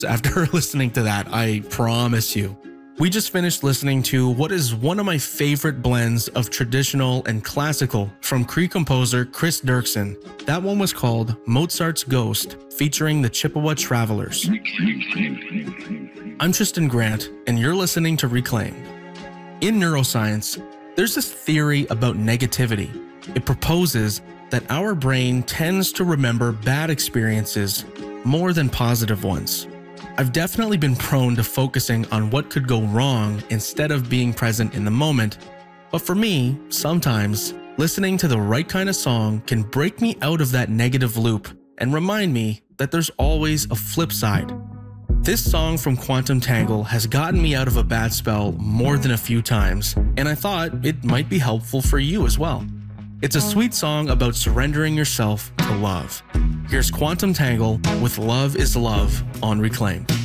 after listening to that, I promise you. We just finished listening to what is one of my favorite blends of traditional and classical from Cree composer Chris Dirksen. That one was called Mozart's Ghost, featuring the Chippewa Travelers. I'm Tristan Grant, and you're listening to Reclaimed. In neuroscience, there's this theory about negativity. It proposes that our brain tends to remember bad experiences more than positive ones. I've definitely been prone to focusing on what could go wrong instead of being present in the moment, but for me, sometimes listening to the right kind of song can break me out of that negative loop and remind me that there's always a flip side. This song from Quantum Tangle has gotten me out of a bad spell more than a few times, and I thought it might be helpful for you as well. It's a sweet song about surrendering yourself to love. Here's Quantum Tangle with Love is Love on Reclaimed.